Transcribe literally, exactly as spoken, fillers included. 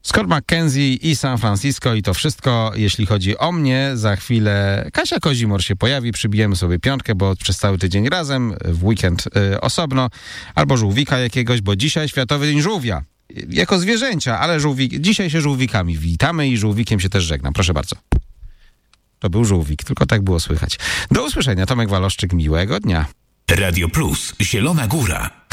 Scott McKenzie i San Francisco i to wszystko, jeśli chodzi o mnie. Za chwilę Kasia Kozimor się pojawi, przybijemy sobie piątkę, bo przez cały tydzień razem, w weekend y, osobno, albo żółwika jakiegoś, bo dzisiaj Światowy Dzień Żółwia. Jako zwierzęcia, ale żółwik, dzisiaj się żółwikami witamy i żółwikiem się też żegnam. Proszę bardzo. To był żółwik, tylko tak było słychać. Do usłyszenia, Tomek Waloszczyk, miłego dnia. Radio Plus, Zielona Góra.